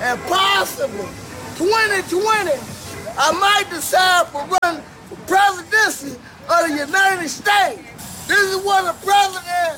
and possibly 2020, I might decide to run for presidency of the United States. This is what a president